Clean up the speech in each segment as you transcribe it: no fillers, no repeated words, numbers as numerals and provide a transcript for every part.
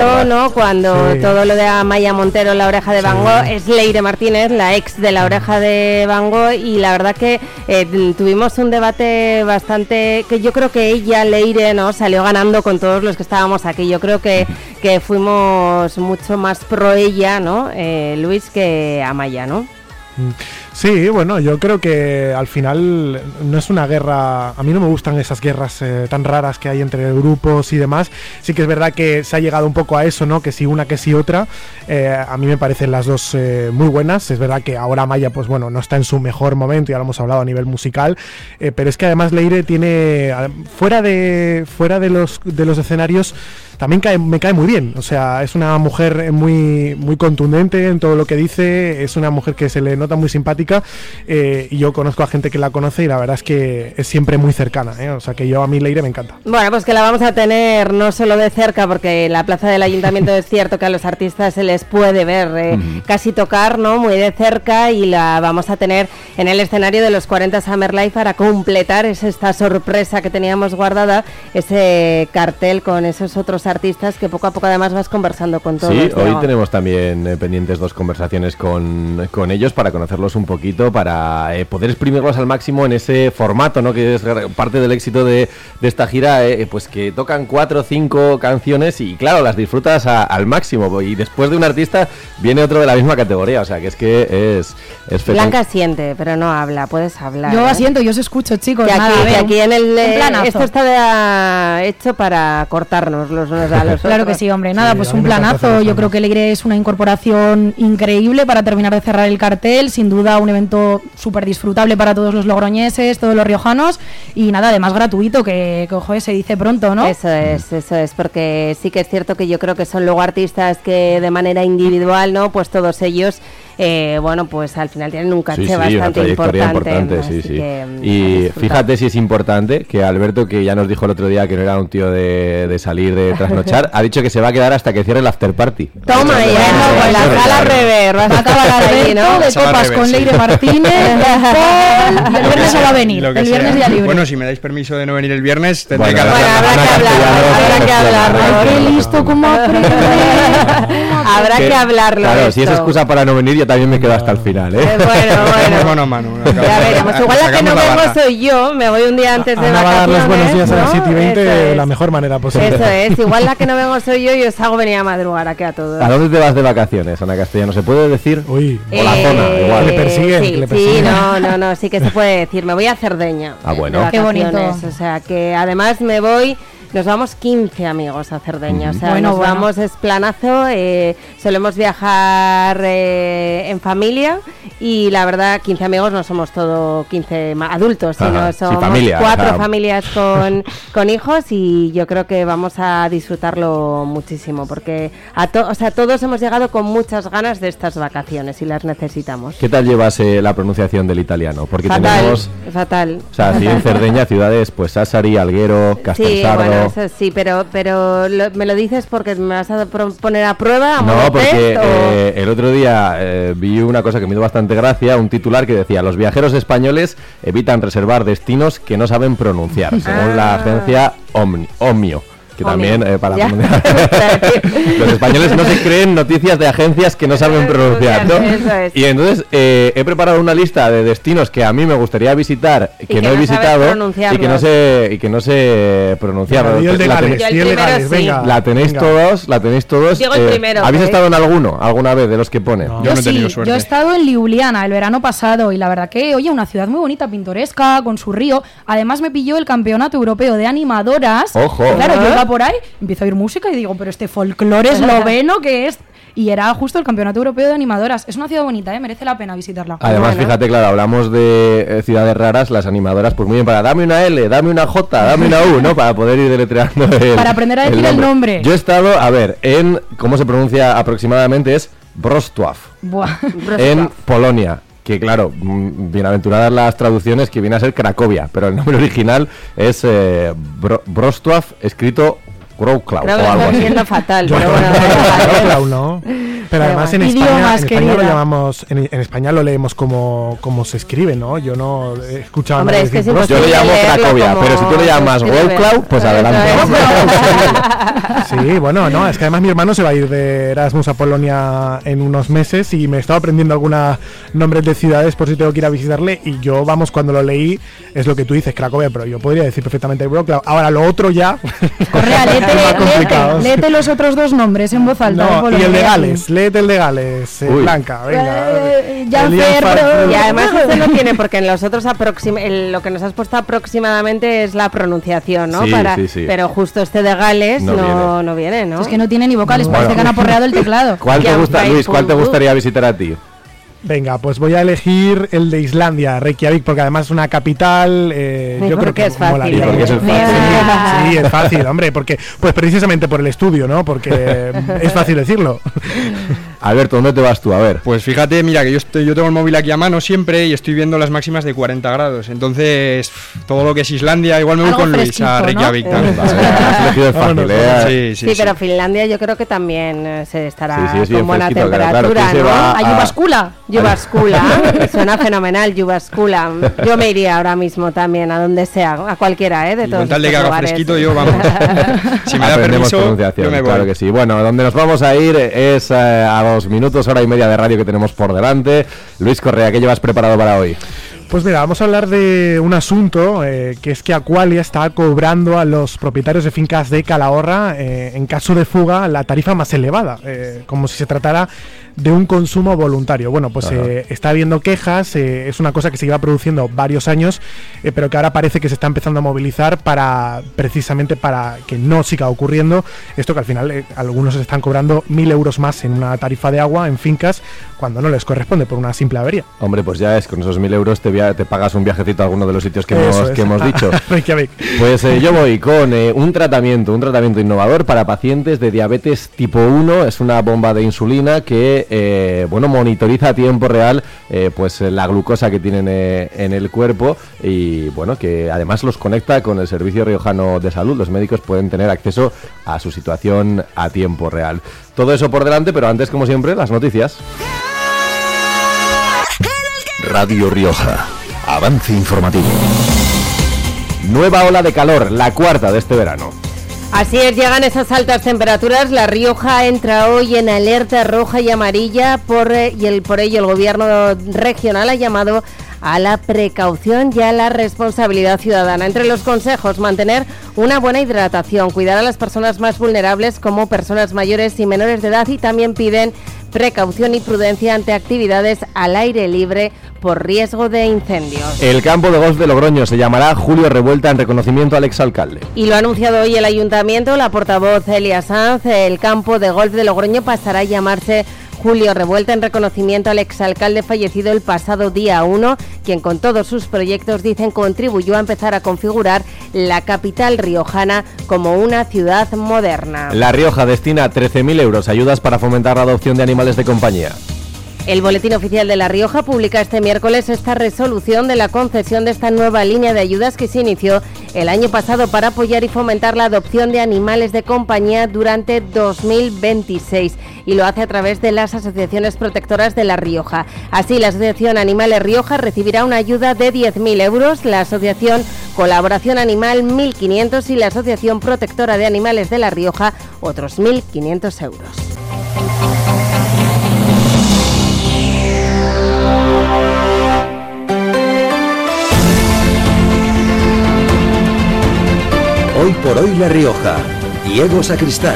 ¿no? Cuando todo lo de Amaya Montero, La Oreja de Van Gogh, es Leire Martínez, la ex de La Oreja de Van Gogh, y la verdad que tuvimos un debate bastante, que yo creo que ella, Leire, ¿no?, salió ganando con todos los que estábamos aquí. Yo creo que fuimos mucho más pro ella, ¿no?, Luis, que Amaya, ¿no? Sí, bueno, yo creo que al final no es una guerra. A mí no me gustan esas guerras tan raras que hay entre grupos y demás. Sí que es verdad que se ha llegado un poco a eso, ¿no? Que si una, que si otra. A mí me parecen las dos muy buenas. Es verdad que ahora Amaya, pues bueno, no está en su mejor momento, ya lo hemos hablado a nivel musical. Pero es que además Leire tiene, fuera de los escenarios, también me cae muy bien. O sea, es una mujer muy, muy contundente en todo lo que dice. Es una mujer que se le nota muy simpática. Y yo conozco a gente que la conoce y la verdad es que es siempre muy cercana, ¿eh? O sea, que a mí Leire me encanta. Bueno, pues que la vamos a tener no solo de cerca, porque en la plaza del ayuntamiento es cierto que a los artistas se les puede ver, casi tocar, ¿no?, muy de cerca, y la vamos a tener en el escenario de los 40 Summer Live para completar esta sorpresa que teníamos guardada, ese cartel con esos otros artistas que poco a poco además vas conversando con todos. Sí, hoy tenemos también pendientes 2 conversaciones con ellos para conocerlos un poquito, para poder exprimirlos al máximo en ese formato, ¿no?, que es parte del éxito de esta gira, pues que tocan 4 o 5 canciones y claro, las disfrutas al máximo, y después de un artista viene otro de la misma categoría, o sea que es Blanca asiente, pero no habla, puedes hablar. Yo asiento, yo os escucho, chicos. Que aquí en el esto está hecho para cortarnos los unos a los otros. Claro que sí, hombre, nada, pues un planazo. Yo creo que Leire es una incorporación increíble para terminar de cerrar el cartel, sin duda un evento súper disfrutable para todos los logroñeses, todos los riojanos, y nada, además gratuito, que joder, se dice pronto, ¿no? Eso es, porque sí que es cierto que yo creo que son luego artistas que de manera individual, ¿no?, pues todos ellos, bueno, pues al final tienen un caché bastante importante. Sí. Y fíjate si es importante que Alberto, que ya nos dijo el otro día que no era un tío de salir, de trasnochar, ha dicho que se va a quedar hasta que cierre el after party. Toma ya, con la sala rever, vas a acabar ahí, ¿no? De copas con Leire Martínez, y el viernes no va a venir, el viernes día libre. Bueno, si me dais permiso de no venir el viernes, tendré que hablar. Habrá que hablarlo. Qué listo, cómo aprende. Habrá que hablarlo. Claro, si es excusa para no venir, yo también me quedo hasta el final, ¿eh? Bueno. Mano. Ya veremos. Igual la que no vengo soy yo, me voy un día antes de vacaciones. Va a dar los buenos días a las 7:20 de la mejor manera posible. Eso es, igual la que no vengo soy yo y os hago venir a madrugar aquí a todos. ¿A dónde te vas de vacaciones, Ana Castellano? ¿Se puede decir? Uy, o la zona, igual. Le persiguen, sí, no, sí que se puede decir. Me voy a Cerdeña. Ah, bueno. Qué bonito. O sea, que además me voy... Nos vamos 15 amigos a Cerdeña, o sea, vamos, es planazo, solemos viajar en familia, y la verdad 15 amigos no somos todo 15 adultos, sino somos familia, 4 familias con hijos, y yo creo que vamos a disfrutarlo muchísimo, porque todos hemos llegado con muchas ganas de estas vacaciones y las necesitamos. ¿Qué tal llevas la pronunciación del italiano? Porque fatal. O sea, aquí en Cerdeña, ciudades, pues Sassari, Alguero, Castelsardo... Eso sí, pero me lo dices porque me vas a poner a prueba. No, porque el otro día vi una cosa que me hizo bastante gracia, un titular que decía: los viajeros españoles evitan reservar destinos que no saben pronunciar, según la agencia Omnio. Que también para los españoles no se creen noticias de agencias que no saben pronunciar, ¿no? Y entonces he preparado una lista de destinos que a mí me gustaría visitar, que no he visitado y que no sé pronunciar. La tenéis todos. Digo el primero. ¿Habéis estado en alguna vez de los que pone? No. Yo no he tenido suerte. Yo he estado en Liubliana el verano pasado, y la verdad que, oye, una ciudad muy bonita, pintoresca, con su río. Además me pilló el campeonato europeo de animadoras. ¡Ojo! Claro, yo iba por ahí, empiezo a oír música y digo, pero este folclore esloveno que es... Y era justo el Campeonato Europeo de Animadoras. Es una ciudad bonita, merece la pena visitarla. Además, fíjate, claro, hablamos de ciudades raras, las animadoras, pues muy bien, para dame una L, dame una J, dame una U, ¿no? Para poder ir deletreando para aprender a decir el nombre. Yo he estado, a ver, en, ¿cómo se pronuncia aproximadamente? Es Wrocław. En Polonia. Que claro, bienaventuradas las traducciones, que viene a ser Cracovia, pero el nombre original es Wrocław, escrito Wrocław o algo así. Fatal, pero bueno, Pero además en España lo llamamos, en España lo leemos como se escribe, ¿no? Yo no he escuchado nada decir. Yo lo llamo Cracovia, pero si tú le llamas Wrocław, pues adelante. Sí, bueno, no, es que además mi hermano se va a ir de Erasmus a Polonia en unos meses y me estaba aprendiendo algunos nombres de ciudades por si tengo que ir a visitarle, y yo, vamos, cuando lo leí, es lo que tú dices, Cracovia, pero yo podría decir perfectamente Wrocław. Ahora, lo otro ya... Correa, léete los otros dos nombres en voz alta. No, y el de Gales, léete el de Gales, Blanca, venga. Y además usted lo tiene, porque en los otros lo que nos has puesto aproximadamente es la pronunciación, ¿no? Sí. Pero justo este de Gales no viene, ¿no? Es que no tiene ni vocales, parece que han aporreado el teclado. ¿Cuál te gusta, Luis? ¿Cuál te gustaría visitar a ti? Venga, pues voy a elegir el de Islandia, Reykjavik, porque además es una capital. Yo creo que es fácil. Molaría. Porque es el fácil. Sí, es fácil, hombre, porque pues precisamente por el estudio, ¿no? Porque es fácil decirlo. Alberto, ¿dónde te vas tú? A ver. Pues fíjate, mira, que yo tengo el móvil aquí a mano siempre y estoy viendo las máximas de 40 grados. Entonces, todo lo que es Islandia, igual me voy con Luis a Reykjavik, ¿no? También. Has elegido fácil, Sí, pero Finlandia yo creo que también se estará con buena fresquito, temperatura, claro, ¿no? A Jyväskylä. Jyväskylä, suena fenomenal, Jyväskylä. Yo me iría ahora mismo también, a donde sea, a cualquiera, de todos. Con tal de que haga fresquito, yo vamos. Si me da permiso, yo me voy. Claro que sí. Bueno, donde nos vamos a ir es a 2 minutos, hora y media de radio que tenemos por delante. Luis Correa, ¿qué llevas preparado para hoy? Pues mira, vamos a hablar de un asunto que es que Aqualia está cobrando a los propietarios de fincas de Calahorra en caso de fuga la tarifa más elevada, como si se tratara de un consumo voluntario. Bueno, pues está habiendo quejas, es una cosa que se lleva produciendo varios años, pero que ahora parece que se está empezando a movilizar precisamente para que no siga ocurriendo esto, que al final algunos están cobrando 1.000 euros más en una tarifa de agua en fincas cuando no les corresponde por una simple avería. Hombre, pues ya es, con esos 1.000 euros te pagas un viajecito a alguno de los sitios que hemos dicho. Pues yo voy con un tratamiento innovador para pacientes de diabetes tipo 1. Es una bomba de insulina que monitoriza a tiempo real pues la glucosa que tienen en el cuerpo, y bueno, que además los conecta con el Servicio Riojano de Salud. Los médicos pueden tener acceso a su situación a tiempo real. Todo eso por delante, pero antes, como siempre, las noticias. Radio Rioja. Avance informativo. Nueva ola de calor, la cuarta de este verano. Así es, llegan esas altas temperaturas. La Rioja entra hoy en alerta roja y amarilla por ello el gobierno regional ha llamado a la precaución y a la responsabilidad ciudadana. Entre los consejos, mantener una buena hidratación, cuidar a las personas más vulnerables como personas mayores y menores de edad, y también piden precaución y prudencia ante actividades al aire libre por riesgo de incendios. El campo de golf de Logroño se llamará Julio Revuelta en reconocimiento al exalcalde. Y lo ha anunciado hoy el ayuntamiento, la portavoz Elia Sanz. El campo de golf de Logroño pasará a llamarse Julio Revuelta en reconocimiento al exalcalde fallecido el pasado día 1, quien con todos sus proyectos, dicen, contribuyó a empezar a configurar la capital riojana como una ciudad moderna. La Rioja destina 13.000 euros a ayudas para fomentar la adopción de animales de compañía. El Boletín Oficial de La Rioja publica este miércoles esta resolución de la concesión de esta nueva línea de ayudas que se inició el año pasado para apoyar y fomentar la adopción de animales de compañía durante 2026, y lo hace a través de las asociaciones protectoras de La Rioja. Así, la Asociación Animales Rioja recibirá una ayuda de 10.000 euros, la Asociación Colaboración Animal 1.500 y la Asociación Protectora de Animales de La Rioja otros 1.500 euros. Hoy por hoy La Rioja. Diego Sacristán.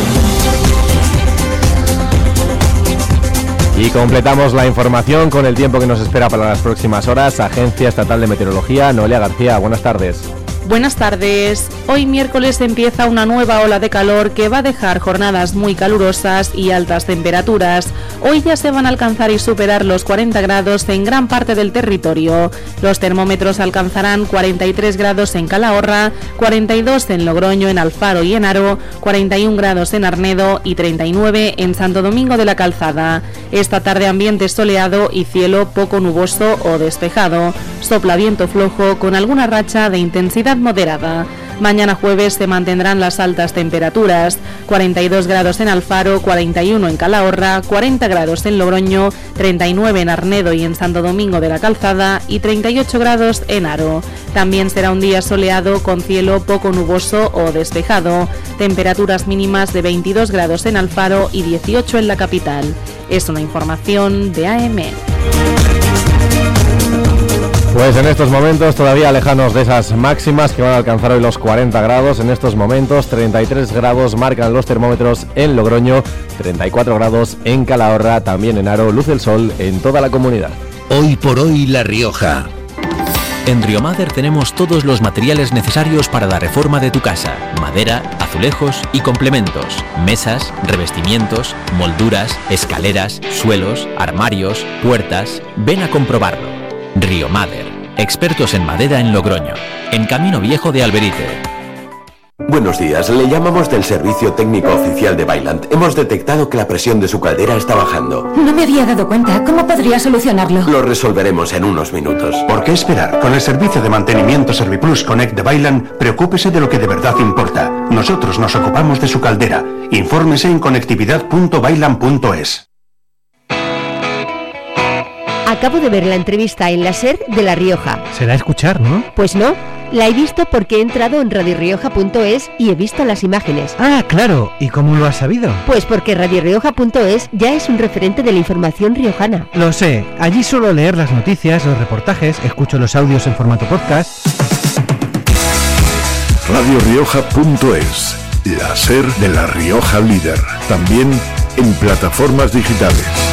Y completamos la información con el tiempo que nos espera para las próximas horas. Agencia Estatal de Meteorología, Noelia García, buenas tardes. Buenas tardes. Hoy miércoles empieza una nueva ola de calor que va a dejar jornadas muy calurosas y altas temperaturas. Hoy ya se van a alcanzar y superar los 40 grados en gran parte del territorio. Los termómetros alcanzarán 43 grados en Calahorra, 42 en Logroño, en Alfaro y en Haro, 41 grados en Arnedo y 39 en Santo Domingo de la Calzada. Esta tarde ambiente soleado y cielo poco nuboso o despejado. Sopla viento flojo con alguna racha de intensidad moderada. Mañana jueves se mantendrán las altas temperaturas, 42 grados en Alfaro, 41 en Calahorra, 40 grados en Logroño, 39 en Arnedo y en Santo Domingo de la Calzada y 38 grados en Haro. También será un día soleado con cielo poco nuboso o despejado, temperaturas mínimas de 22 grados en Alfaro y 18 en la capital. Es una información de AM. Pues en estos momentos, todavía lejanos de esas máximas que van a alcanzar hoy los 40 grados, en estos momentos 33 grados marcan los termómetros en Logroño, 34 grados en Calahorra, también en Haro, luce el sol en toda la comunidad. Hoy por hoy La Rioja. En Riomader tenemos todos los materiales necesarios para la reforma de tu casa: madera, azulejos y complementos, mesas, revestimientos, molduras, escaleras, suelos, armarios, puertas. Ven a comprobarlo. Riomader, expertos en madera en Logroño, en Camino Viejo de Alberite. Buenos días, le llamamos del Servicio Técnico Oficial de Vaillant. Hemos detectado que la presión de su caldera está bajando. No me había dado cuenta. ¿Cómo podría solucionarlo? Lo resolveremos en unos minutos. ¿Por qué esperar? Con el servicio de mantenimiento Serviplus Connect de Vaillant, preocúpese de lo que de verdad importa. Nosotros nos ocupamos de su caldera. Infórmese en conectividad.vaillant.es. Acabo de ver la entrevista en la SER de La Rioja. Será escuchar, ¿no? Pues no, la he visto porque he entrado en radiorioja.es y he visto las imágenes. Ah, claro, ¿y cómo lo has sabido? Pues porque radiorioja.es ya es un referente de la información riojana. Lo sé, allí suelo leer las noticias, los reportajes, escucho los audios en formato podcast. radiorioja.es, la SER de La Rioja líder, también en plataformas digitales.